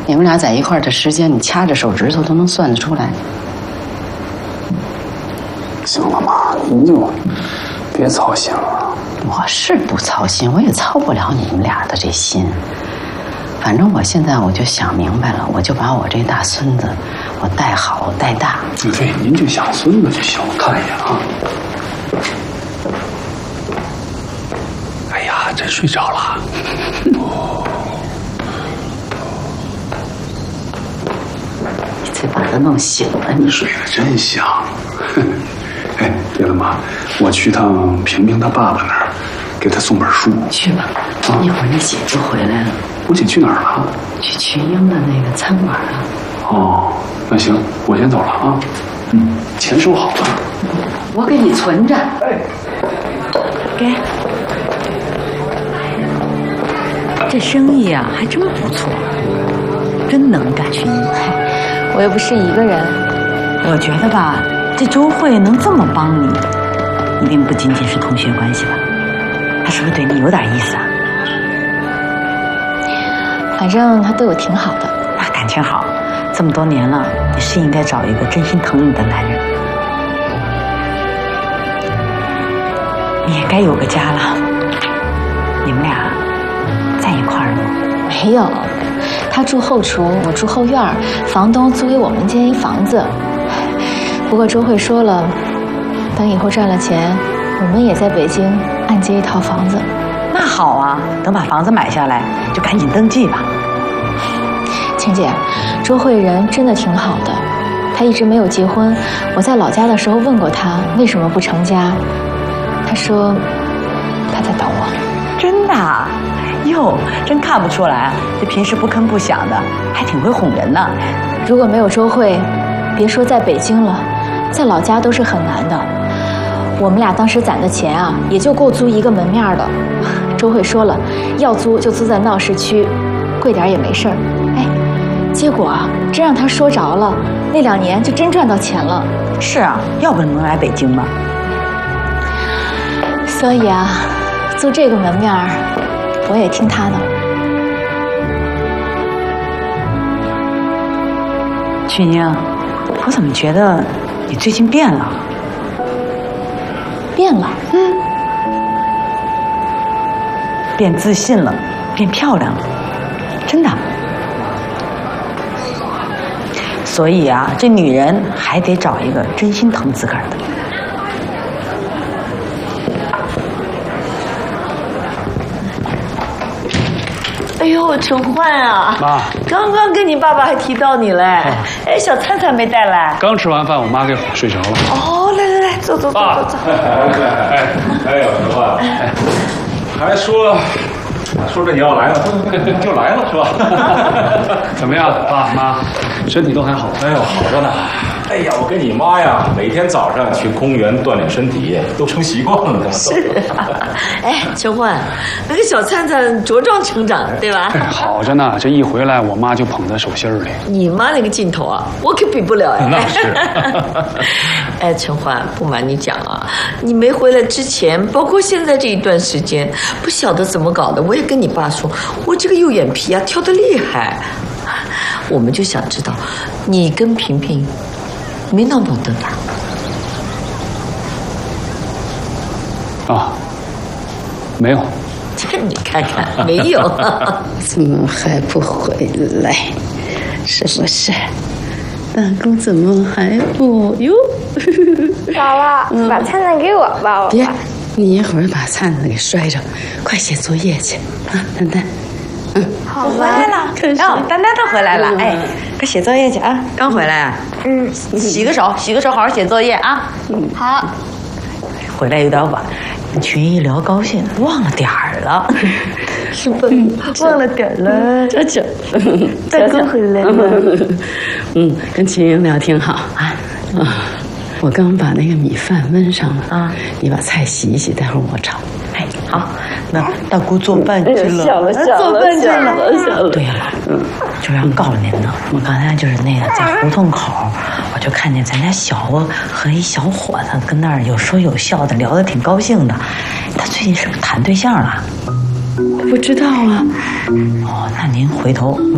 你们俩在一块儿的时间，你掐着手指头都能算得出来。 行了妈，您就别操心了。 我是不操心，我也操不了你们俩的这心。反正我现在我就想明白了，我就把我这大孙子，我带好带大。 对，您就想孙子就行，我看一眼啊。哎呀，真睡着了。 你得把他弄醒了，你睡得真香。哎，对了妈，我去趟萍萍她爸爸那儿，给他送本书。 去吧，一会儿你姐就回来了。 我姐去哪儿了？ 去群英的那个餐馆了。 哦，那行，我先走了啊。钱收好了。 我给你存着。 哎， 给。这生意啊，还真不错，真能干，群英。 我又不是一个人。 我觉得吧，这周慧能这么帮你，一定不仅仅是同学关系吧？他是不是对你有点意思啊？ 反正他对我挺好的。 那感情好，这么多年了，你是应该找一个真心疼你的男人。你也该有个家了。你们俩在一块儿吗？ 没有，他住后厨，我住后院，房东租给我们间一房子。不过周慧说了，等以后赚了钱，我们也在北京按揭一套房子。 那好啊，等把房子买下来，就赶紧登记吧。 晴姐，周慧人真的挺好的，她一直没有结婚。我在老家的时候问过她为什么不成家，她说她在等我。 真的？哟，真看不出来，这平时不吭不响的，还挺会哄人呢。 如果没有周慧，别说在北京了，在老家都是很难的。我们俩当时攒的钱啊，也就够租一个门面的。周慧说了，要租就租在闹市区，贵点也没事儿。哎，结果啊，真让他说着了，那2年就真赚到钱了。 是啊，要不能来北京吗？ 所以啊，租这个门面儿，我也听他的。 群英，我怎么觉得你最近变了？ 变了？ 变自信了，变漂亮了，真的。所以啊，这女人还得找一个真心疼自个儿的。 哎呦，陈焕啊！ 妈， 刚刚跟你爸爸还提到你嘞。哎，小灿灿没带来。 刚吃完饭，我妈给哄睡着了。 哦，来，坐。 哎，有什么？还说着你要来了，就来了是吧？怎么样，爸妈，身体都还好？ 哎呦，好着呢。哎呀，我跟你妈呀，每天早上去公园锻炼身体，都成习惯了。 是啊。哎，陈焕，那个小灿灿茁壮成长，对吧？ 好着呢，这一回来，我妈就捧在手心里。 你妈那个劲头啊，我可比不了哎。 那是。 哎，陈焕，不瞒你讲啊，你没回来之前，包括现在这一段时间，不晓得怎么搞的，我也跟你爸说，我这个右眼皮啊跳得厉害。我们就想知道，你跟萍萍没闹矛盾吧？ 啊，没有。 这你看看，没有。 怎么还不回来？是不是？大公怎么还不哟？ 姥姥，把灿灿给我吧， 别，你一会儿把灿灿给摔着，快写作业去啊，丹丹。 好回来了，丹丹都回来了，哎，快写作业去啊！刚回来啊？洗个手，好好写作业啊。 好。 回来有点晚，跟群一聊高兴，忘了点儿了， 是吧？忘了点了。 这， 大哥回来了。 跟群英聊挺好啊。我刚把那个米饭焖上了啊，你把菜洗一洗，待会儿我炒。 哎，好，那大姑做饭去了， 做饭去了。 对了，就要告诉您呢，我刚才就是那个在胡同口，我就看见咱家小欧和一小伙子跟那儿有说有笑的，聊得挺高兴的。他最近是不是谈对象了？ 不知道啊。 哦，那您回头